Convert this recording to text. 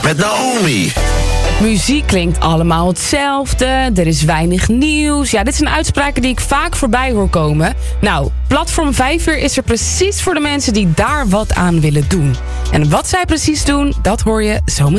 met Naomi. Muziek klinkt allemaal hetzelfde, er is weinig nieuws. Ja, dit zijn uitspraken die ik vaak voorbij hoor komen. Nou, Platform 5 is er precies voor de mensen die daar wat aan willen doen. En wat zij precies doen, dat hoor je zometeen.